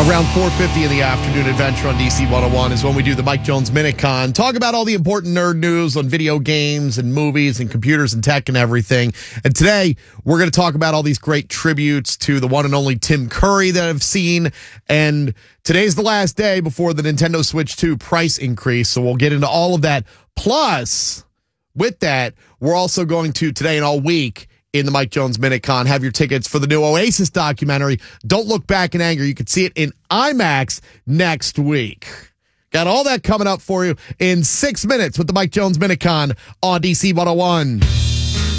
Around 4:50 in the afternoon, Adventure on DC 101 is when we do the Mike Jones Minute Con. Talk about all the important nerd news on video games and movies and computers and tech and everything. And today, we're going to talk about all these great tributes to the one and only Tim Curry that I've seen. And today's the last day before the Nintendo Switch 2 price increase. So we'll get into all of that. Plus, with that, we're also going to, today and all week, in the Mike Jones Minute Con, have your tickets for the new Oasis documentary, Don't Look Back in Anger. You can see it in IMAX next week. Got all that coming up for you in 6 minutes with the Mike Jones Minute Con on DC 101.